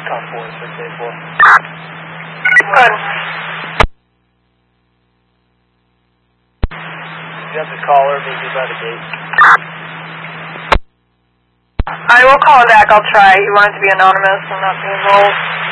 Car 4, 684. Good. You have the caller busy by the gate. I will call it back. I'll try. You want it to be anonymous and not be involved.